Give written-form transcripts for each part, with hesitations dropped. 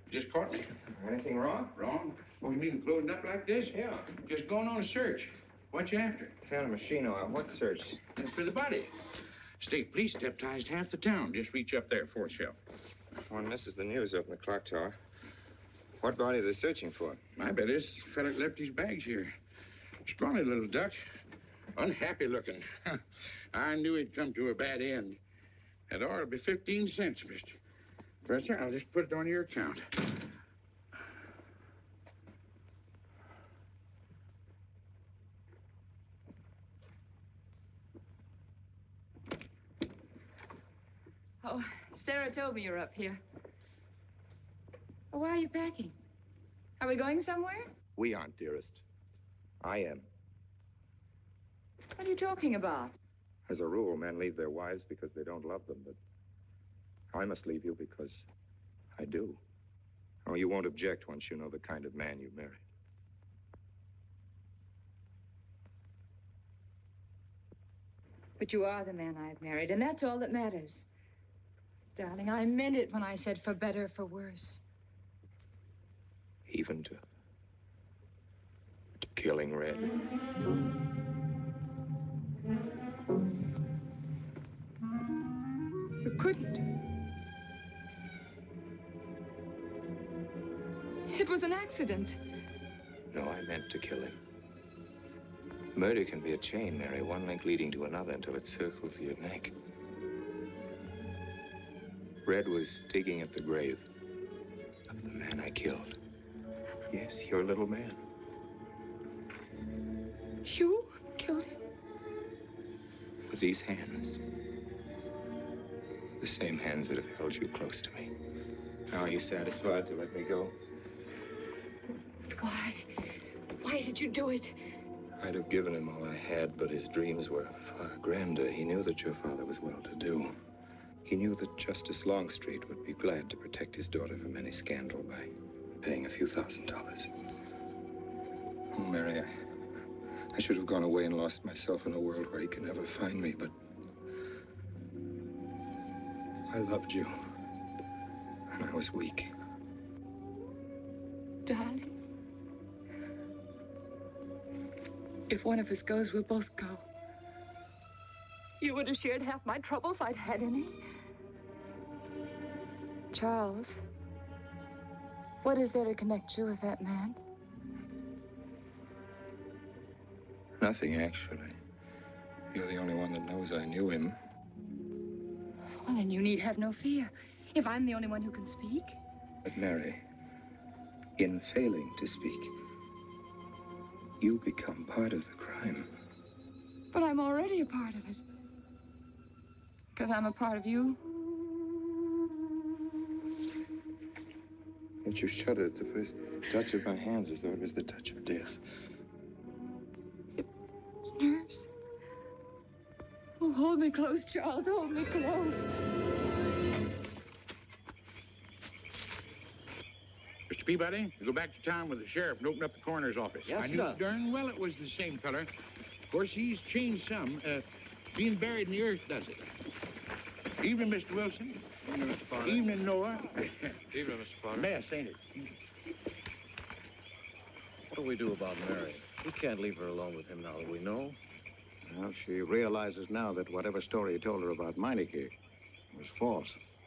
Just caught me. Anything wrong? Wrong? Oh, you mean loading up like this? Yeah. Just going on a search. What you after? Found a machine oil. What search? For the body. State police deputized half the town. Just reach up there, fourth shelf. One misses the news up in the clock tower. What body are they searching for? I bet this fella left his bags here. Scrawny little duck. Unhappy looking. I knew he'd come to a bad end. That ought to be 15 cents, mister. Professor, I'll just put it on your account. Oh, Sarah told me you're up here. Oh, why are you packing? Are we going somewhere? We aren't, dearest. I am. What are you talking about? As a rule, men leave their wives because they don't love them, but I must leave you because I do. Oh, you won't object once you know the kind of man you married. But you are the man I've married, and that's all that matters. Darling, I meant it when I said for better, for worse. Even to killing Red. You couldn't. It was an accident. No, I meant to kill him. Murder can be a chain, Mary, one link leading to another until it circles your neck. Red was digging at the grave of the man I killed. Yes, your little man. You killed him? With these hands. The same hands that have held you close to me. Now, are you satisfied to let me go? Why? Why did you do it? I'd have given him all I had, but his dreams were far grander. He knew that your father was well-to-do. He knew that Justice Longstreet would be glad to protect his daughter from any scandal by paying a few $1,000s. Oh, Mary, I should have gone away and lost myself in a world where he could never find me, but I loved you, and I was weak. Darling, if one of us goes, we'll both go. You would have shared half my trouble if I'd had any. Charles, what is there to connect you with that man? Nothing, actually. You're the only one that knows I knew him. Well, then you need have no fear. If I'm the only one who can speak. But Mary, in failing to speak, you become part of the crime. But I'm already a part of it. Because I'm a part of you. Don't you shudder at the first touch of my hands as though it was the touch of death? It's nerves. Oh, hold me close, Charles. Hold me close. Mr. Peabody, you go back to town with the sheriff and open up the coroner's office. Yes, I knew sir. darn well it was the same feller. Of course, he's changed some. Being buried in the earth does it. Evening, Mr. Wilson. Evening, Mr. Potter. Evening, Noah. Evening, Mr. Potter. Mess, ain't it? What do we do about Mary? We can't leave her alone with him now that we know. Well, she realizes now that whatever story he told her about Meineke was false.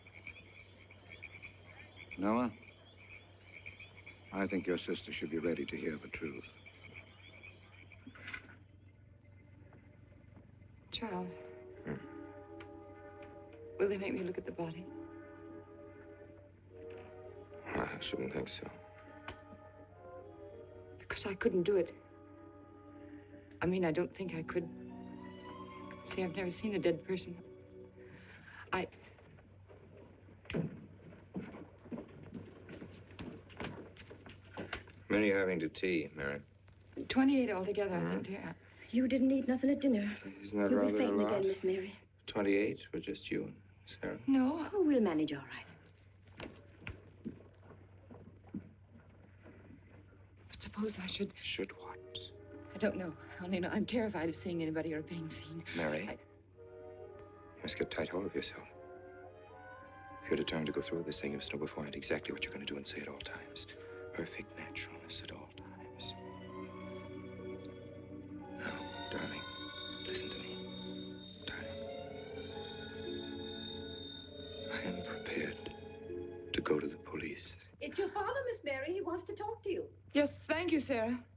Noah, I think your sister should be ready to hear the truth. Charles. Will they make me look at the body? I shouldn't think so. Because I couldn't do it. I mean, I don't think I could. See, I've never seen a dead person. Many having to tea, Mary. 28 altogether, I think, dear. You didn't eat nothing at dinner. Isn't that You'll rather be a fainting lot? again, Miss Mary. 28 for just you and Sarah? No. Oh, we'll manage all right. But suppose I should... Should what? I don't know. I only know I'm terrified of seeing anybody or being seen. Mary, you must get tight hold of yourself. If you're determined to go through with this thing, you must know beforehand exactly what you're going to do and say at all times. Perfect naturalness at all times. Now, darling, listen to me. Darling. I am prepared to go to the police. It's your father, Miss Mary. He wants to talk to you. Yes, thank you, Sarah.